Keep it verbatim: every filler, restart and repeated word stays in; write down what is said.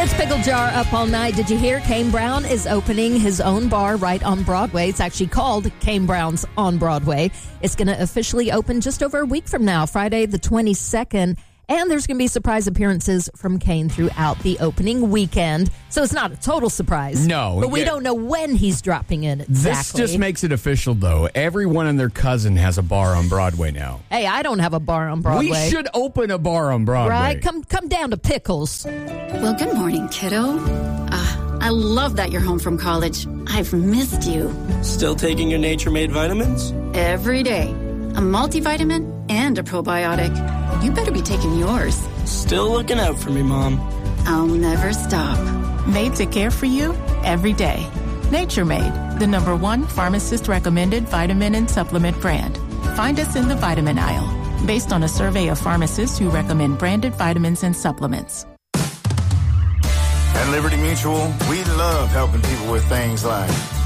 It's Pickle Jar up all night. Did you hear? Kane Brown is opening his own bar right on Broadway. It's actually called Kane Brown's on Broadway. It's going to officially open just over a week from now, Friday the twenty-second. And there's going to be surprise appearances from Kane throughout the opening weekend. So it's not a total surprise. No. But we yeah. don't know when he's dropping in exactly. This just makes it official, though. Everyone and their cousin has a bar on Broadway now. Hey, I don't have a bar on Broadway. We should open a bar on Broadway. Right? Come, come down to Pickles. Well, good morning, kiddo. Uh, I love that you're home from college. I've missed you. Still taking your Nature Made vitamins? Every day. A multivitamin and a probiotic. You better be taking yours. Still looking out for me, Mom. I'll never stop. Made to care for you every day. Nature Made, the number one pharmacist-recommended vitamin and supplement brand. Find us in the vitamin aisle, based on a survey of pharmacists who recommend branded vitamins and supplements. At Liberty Mutual, we love helping people with things like